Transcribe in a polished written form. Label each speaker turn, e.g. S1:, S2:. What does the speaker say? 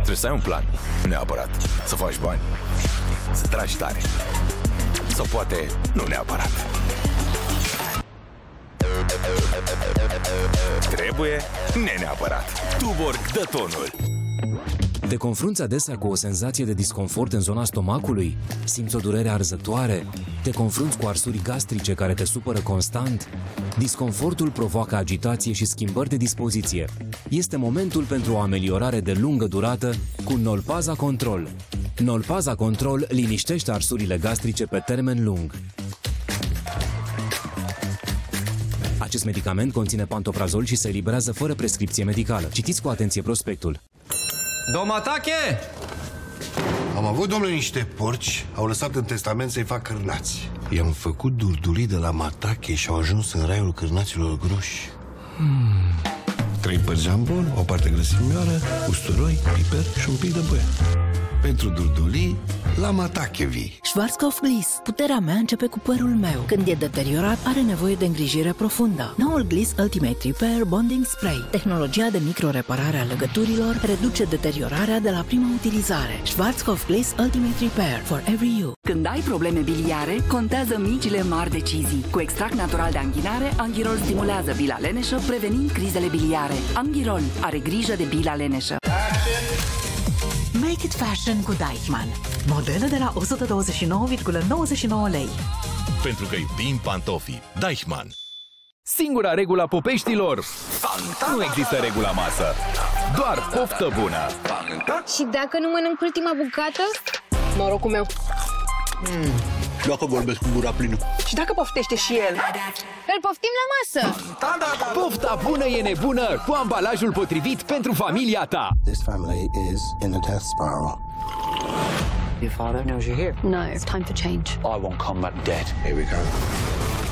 S1: Trebuie să ai un plan, neapărat. Să faci bani, să tragi tare. Sau poate nu neapărat. Trebuie neapărat. Tuborg dă tonul.
S2: Te confrunți adesea cu o senzație de disconfort în zona stomacului? Simți o durere arzătoare? Te confrunți cu arsuri gastrice care te supără constant? Disconfortul provoacă agitație și schimbări de dispoziție. Este momentul pentru o ameliorare de lungă durată cu Nolpaza Control. Nolpaza Control liniștește arsurile gastrice pe termen lung. Acest medicament conține pantoprazol și se eliberează fără prescripție medicală. Citiți cu atenție prospectul.
S3: Domatache!
S4: Am avut, domnule, niște porci. Au lăsat în testament să-i fac cârnați. I-am făcut durdulii de la Matache și au ajuns în raiul cârnaților groși. 3 părți jambon, o parte grăsimioară, usturoi, piper și un pic de băie. Pentru durdulii, la Matache vii.
S5: Schwarzkopf Gliss. Puterea mea începe cu părul meu. Când e deteriorat, are nevoie de îngrijire profundă. Noul Gliss Ultimate Repair Bonding Spray. Tehnologia de microreparare a legăturilor reduce deteriorarea de la prima utilizare. Schwarzkopf Gliss Ultimate Repair for every you.
S6: Când ai probleme biliare, contează micile mari decizii. Cu extract natural de anghinare, Anghirol stimulează bila leneșă, prevenind crizele biliare. Anghirol are grijă de bila leneșă.
S7: Make it fashion cu Deichmann. Modele de la 129,99 lei.
S1: Pentru că iubim pantofii. Deichmann.
S8: Singura regulă a popeștilor: nu există regula masă, doar poftă bună.
S9: Și dacă nu mănânc ultima bucată? Norocul meu.
S10: Dacă vorbesc cu gura plină.
S9: Și dacă poftește și el? Îl poftim la masă!
S8: Pofta bună e nebună cu ambalajul potrivit pentru familia ta.
S10: This family is in a death spiral.
S11: Your father knows you're here.
S9: No, it's time for change.
S11: I want combat dead.
S10: Here we go.